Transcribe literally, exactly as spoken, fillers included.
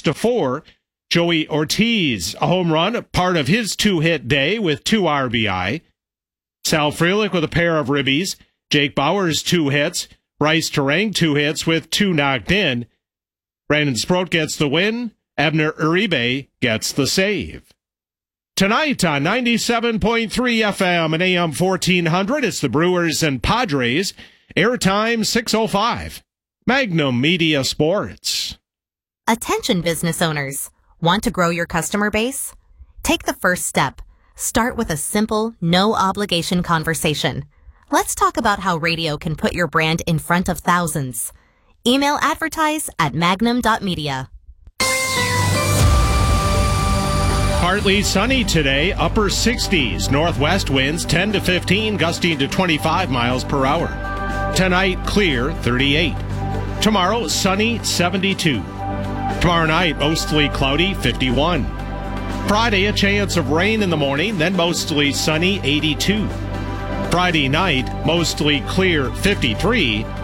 to four. Joey Ortiz, a home run, part of his two-hit day with two R B I. Sal Frelick with a pair of ribbies. Jake Bauers, two hits. Bryce Terang, two hits with two knocked in. Brandon Sproat gets the win. Abner Uribe gets the save. Tonight on ninety-seven point three F M and A M fourteen hundred, it's the Brewers and Padres. Airtime six oh five. Magnum Media Sports. Attention business owners. Want to grow your customer base? Take the first step. Start with a simple, no-obligation conversation. Let's talk about how radio can put your brand in front of thousands. Email advertise at magnum dot media. Partly sunny today, upper sixties. Northwest winds ten to fifteen, gusting to twenty-five miles per hour. Tonight, clear, thirty-eight. Tomorrow, sunny, seventy-two. Tomorrow night, mostly cloudy, fifty-one. Friday, a chance of rain in the morning, then mostly sunny, eighty-two. Friday night, mostly clear, fifty-three.